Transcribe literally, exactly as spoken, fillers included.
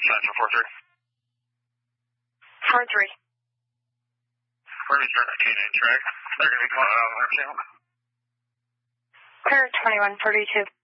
nine four three. four three. We're going to start Canadian track. They're going to be calling out on our channel. Clear twenty-one forty-two.